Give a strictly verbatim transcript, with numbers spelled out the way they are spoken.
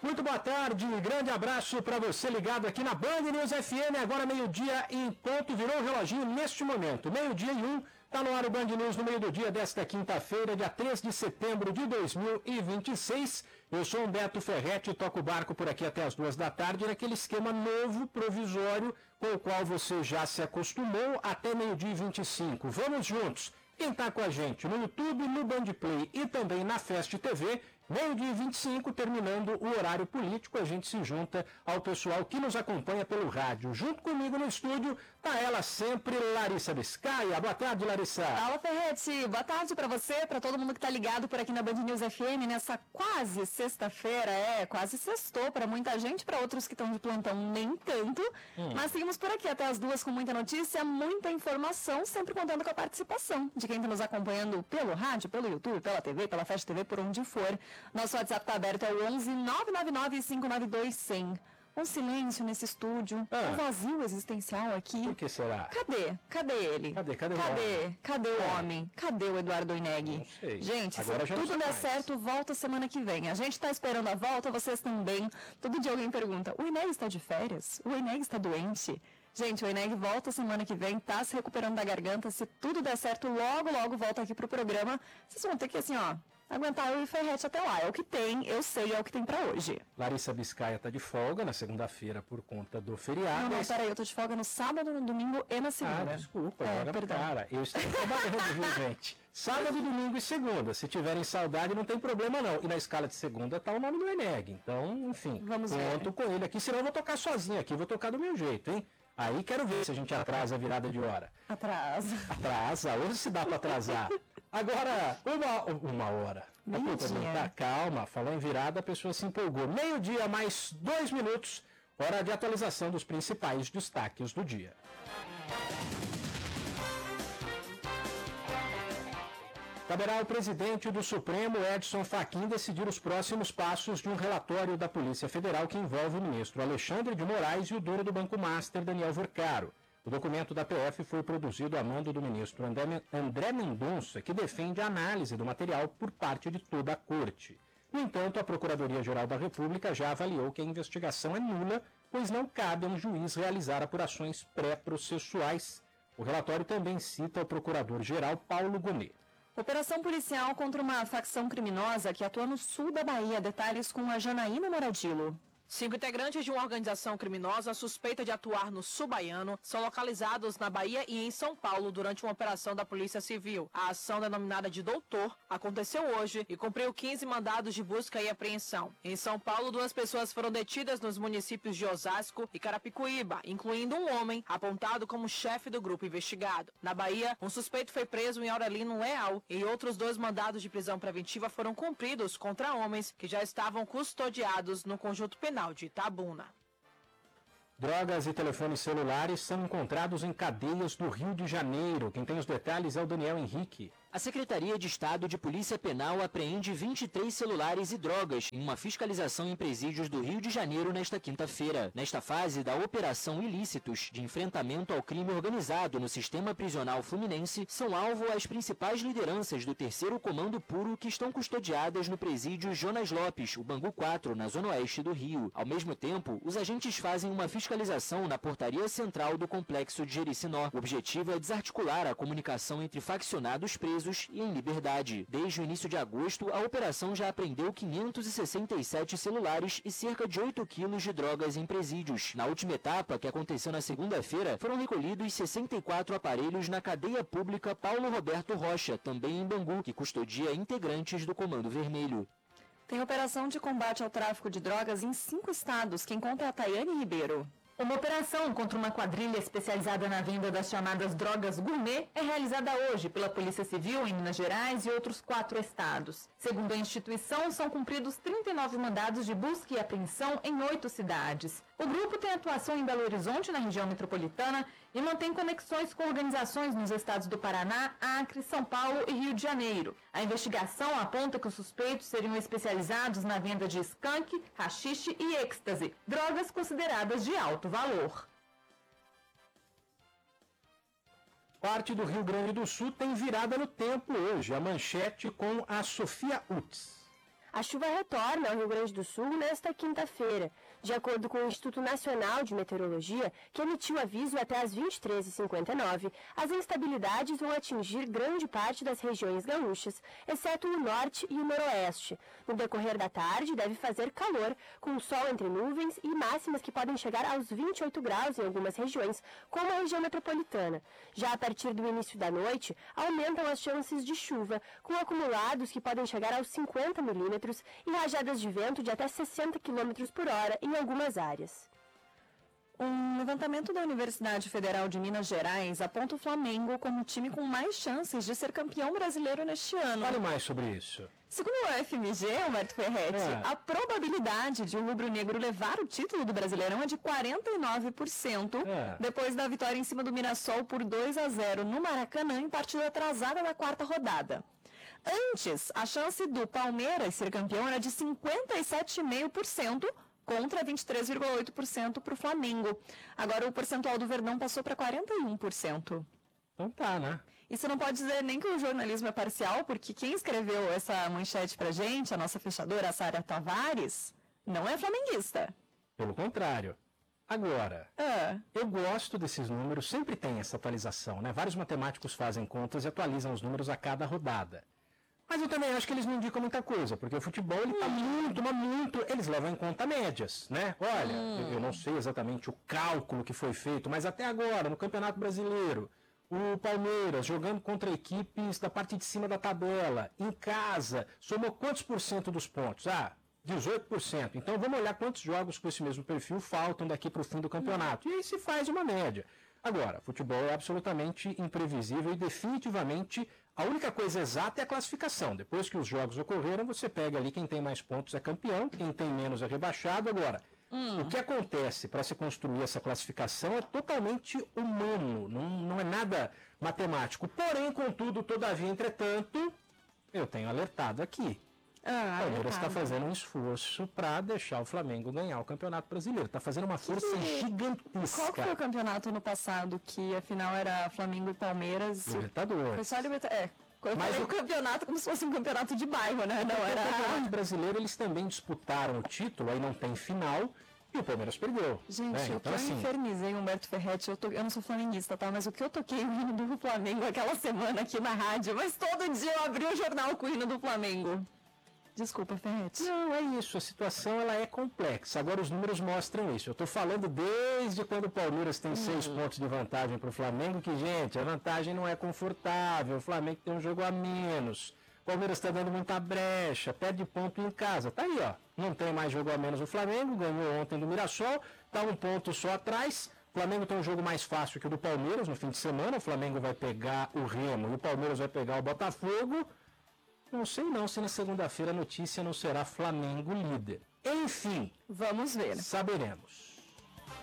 Muito boa tarde, grande abraço para você ligado aqui na Band News F M, agora meio-dia em ponto, virou o reloginho neste momento, meio-dia e um, está no ar o Band News no meio do dia desta quinta-feira, dia três de setembro de dois mil e vinte e seis. Eu sou Humberto Ferretti e toco o barco por aqui até as duas da tarde, naquele esquema novo, provisório, com o qual você já se acostumou até meio-dia e vinte e cinco. Vamos juntos! Quem está com a gente no YouTube, no Bandplay e também na Fest T V, meio-dia e vinte e cinco, terminando o horário político, a gente se junta ao pessoal que nos acompanha pelo rádio. Junto comigo no estúdio está ela sempre, Larissa Biscaia. Boa tarde, Larissa. Fala, Ferretti. Boa tarde para você, para todo mundo que está ligado por aqui na Band News F M nessa quase sexta-feira. É, quase sextou para muita gente, para outros que estão de plantão nem tanto. Hum. Mas seguimos por aqui até as duas com muita notícia, muita informação, sempre contando com a participação de quem está nos acompanhando pelo rádio, pelo YouTube, pela T V, pela Fest T V, por onde for. Nosso WhatsApp está aberto, é o onze nove nove nove cinco nove dois cem. Um silêncio nesse estúdio, ah. um vazio existencial aqui. Por que será? Cadê? Cadê ele? Cadê? Cadê o Cadê? homem? Cadê o homem? Cadê o Eduardo Oineg? Não sei. Gente, agora se tudo der certo, volta semana que vem. A gente está esperando a volta, vocês também. Todo dia alguém pergunta, o Oineg está de férias? O Oineg está doente? Gente, o Oineg volta semana que vem, tá se recuperando da garganta. Se tudo der certo, logo, logo volta aqui pro programa. Vocês vão ter que, assim, ó, aguentar eu e Ferretti até lá. É o que tem, eu sei, é o que tem pra hoje. Larissa Biscaia tá de folga na segunda-feira por conta do feriado. Não, não, peraí, eu tô de folga no sábado, no domingo e na segunda. Ah, desculpa, é, agora perdão. Cara, eu estou trabalhando, viu, gente? Sábado, domingo e segunda. Se tiverem saudade, não tem problema não. E na escala de segunda tá o nome do Oineg. Então, enfim, vamos conto com ele aqui, senão eu vou tocar sozinho aqui, vou tocar do meu jeito, hein? Aí quero ver se a gente atrasa a virada de hora. Atrasa. Atrasa, hoje se dá para atrasar. Agora, uma, uma hora. Meio-dia. Tá, calma, falou em virada, a pessoa se empolgou. Meio-dia, mais dois minutos, hora de atualização dos principais destaques do dia. Caberá ao presidente do Supremo, Edson Fachin, decidir os próximos passos de um relatório da Polícia Federal que envolve o ministro Alexandre de Moraes e o dono do Banco Master, Daniel Vercaro. O documento da P F foi produzido a mando do ministro André Mendonça, que defende a análise do material por parte de toda a corte. No entanto, a Procuradoria-Geral da República já avaliou que a investigação é nula, pois não cabe a um juiz realizar apurações pré-processuais. O relatório também cita o procurador-geral Paulo Gonet. Operação policial contra uma facção criminosa que atua no sul da Bahia. Detalhes com a Janaína Moradilo. Cinco integrantes de uma organização criminosa suspeita de atuar no sul baiano são localizados na Bahia e em São Paulo durante uma operação da Polícia Civil. A ação, denominada de Doutor, aconteceu hoje e cumpriu quinze mandados de busca e apreensão. Em São Paulo, duas pessoas foram detidas nos municípios de Osasco e Carapicuíba, incluindo um homem apontado como chefe do grupo investigado. Na Bahia, um suspeito foi preso em Aurelino Leal e outros dois mandados de prisão preventiva foram cumpridos contra homens que já estavam custodiados no conjunto penal de Itabuna. Drogas e telefones celulares são encontrados em cadeias do Rio de Janeiro. Quem tem os detalhes é o Daniel Henrique. A Secretaria de Estado de Polícia Penal apreende vinte e três celulares e drogas em uma fiscalização em presídios do Rio de Janeiro nesta quinta-feira. Nesta fase da Operação Ilícitos de enfrentamento ao crime organizado no sistema prisional fluminense, são alvo as principais lideranças do terceiro Comando Puro que estão custodiadas no presídio Jonas Lopes, o Bangu quatro, na zona oeste do Rio. Ao mesmo tempo, os agentes fazem uma fiscalização na portaria central do complexo de Jericinó. O objetivo é desarticular a comunicação entre faccionados presos e em liberdade. Desde o início de agosto, a operação já apreendeu quinhentos e sessenta e sete celulares e cerca de oito quilos de drogas em presídios. Na última etapa, que aconteceu na segunda-feira, foram recolhidos sessenta e quatro aparelhos na cadeia pública Paulo Roberto Rocha, também em Bangu, que custodia integrantes do Comando Vermelho. Tem operação de combate ao tráfico de drogas em cinco estados. Quem conta é a Tayane Ribeiro. Uma operação contra uma quadrilha especializada na venda das chamadas drogas gourmet é realizada hoje pela Polícia Civil em Minas Gerais e outros quatro estados. Segundo a instituição, são cumpridos trinta e nove mandados de busca e apreensão em oito cidades. O grupo tem atuação em Belo Horizonte, na região metropolitana, e mantém conexões com organizações nos estados do Paraná, Acre, São Paulo e Rio de Janeiro. A investigação aponta que os suspeitos seriam especializados na venda de skunk, haxixe e êxtase, drogas consideradas de alto valor. Parte do Rio Grande do Sul tem virada no tempo hoje. A manchete com a Sofia Utz. A chuva retorna ao Rio Grande do Sul nesta quinta-feira. De acordo com o Instituto Nacional de Meteorologia, que emitiu aviso até às vinte e três e cinquenta e nove, as instabilidades vão atingir grande parte das regiões gaúchas, exceto o norte e o noroeste. No decorrer da tarde, deve fazer calor, com sol entre nuvens e máximas que podem chegar aos vinte e oito graus em algumas regiões, como a região metropolitana. Já a partir do início da noite, aumentam as chances de chuva, com acumulados que podem chegar aos cinquenta milímetros e rajadas de vento de até sessenta quilômetros por hora em algumas áreas. Um levantamento da Universidade Federal de Minas Gerais aponta o Flamengo como o time com mais chances de ser campeão brasileiro neste ano. Fale mais sobre isso. Segundo o F M G, Humberto Ferretti, É. a probabilidade de o rubro-negro levar o título do Brasileirão é de quarenta e nove por cento, É. depois da vitória em cima do Mirassol por dois a zero no Maracanã em partida atrasada da quarta rodada. Antes, a chance do Palmeiras ser campeão era de cinquenta e sete vírgula cinco por cento, contra vinte e três vírgula oito por cento para o Flamengo. Agora o percentual do Verdão passou para quarenta e um por cento. Então tá, né? E você não pode dizer nem que o jornalismo é parcial, porque quem escreveu essa manchete pra gente, a nossa fechadora, a Sara Tavares, não é flamenguista. Pelo contrário. Agora, Ah, eu gosto desses números, sempre tem essa atualização, né? Vários matemáticos fazem contas e atualizam os números a cada rodada. Mas eu também acho que eles não indicam muita coisa, porque o futebol ele tá muito, mas muito. Eles levam em conta médias, né? Olha, eu- eu não sei exatamente o cálculo que foi feito, mas até agora, no Campeonato Brasileiro, o Palmeiras jogando contra equipes da parte de cima da tabela, em casa, somou quantos por cento dos pontos? Ah, dezoito por cento. Então vamos olhar quantos jogos com esse mesmo perfil faltam daqui para o fim do campeonato. E aí se faz uma média. Agora, futebol é absolutamente imprevisível e definitivamente a única coisa exata é a classificação. Depois que os jogos ocorreram, você pega ali quem tem mais pontos é campeão, quem tem menos é rebaixado. Agora, o que acontece para se construir essa classificação é totalmente humano, não, não é nada matemático. Porém, contudo, todavia, entretanto, eu tenho alertado aqui. ah, O Palmeiras está verdade. fazendo um esforço para deixar o Flamengo ganhar o Campeonato Brasileiro. Está fazendo uma força Qual que foi o gigantesca. campeonato no passado que afinal era Flamengo e Palmeiras? Foi Libertadores. só a Libertadores. É, eu Mas falei o- o campeonato como se fosse um campeonato de bairro, né? Não No era. Campeonato Brasileiro eles também disputaram o título, aí não tem final, e o Palmeiras perdeu. Gente, né? eu Então, tô assim, infernizei o Humberto Ferretti. Eu, tô- eu não sou flamenguista, tá? Mas o que eu toquei o hino do Flamengo aquela semana aqui na rádio, mas todo dia eu abri o jornal com o hino do Flamengo. Desculpa, Ferretti. não, é isso, a situação ela é complexa. Agora os números mostram isso. Eu estou falando desde quando o Palmeiras tem seis pontos de vantagem para o Flamengo, que, gente, a vantagem não é confortável. O Flamengo tem um jogo a menos. O Palmeiras está dando muita brecha, perde ponto em casa. Tá aí, ó. Não tem mais jogo a menos o Flamengo, ganhou ontem do Mirassol, tá um ponto só atrás. O Flamengo tem um jogo mais fácil que o do Palmeiras no fim de semana. O Flamengo vai pegar o Remo e o Palmeiras vai pegar o Botafogo. Não sei não se na segunda-feira a notícia não será Flamengo líder. Enfim, Vamos ver. saberemos.